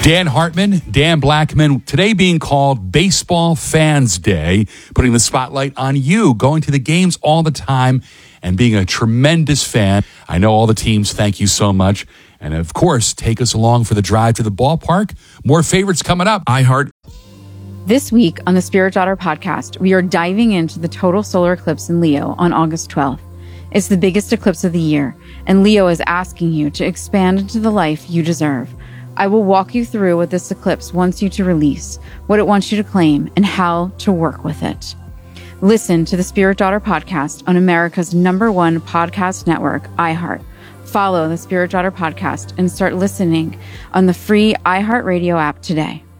Dan Hartman, Dan Blackman, today being called Baseball Fans Day, putting the spotlight on you, going to the games all the time and being a tremendous fan. I know all the teams thank you so much. And of course, take us along for the drive to the ballpark. More favorites coming up. iHeart. This week on the Spirit Daughter podcast, we are diving into the total solar eclipse in Leo on August 12th. It's the biggest eclipse of the year, and Leo is asking you to expand into the life you deserve. I will walk you through what this eclipse wants you to release, what it wants you to claim, and how to work with it. Listen to the Spirit Daughter podcast on America's #1 podcast network, iHeart. Follow the Spirit Daughter podcast and start listening on the free iHeartRadio app today.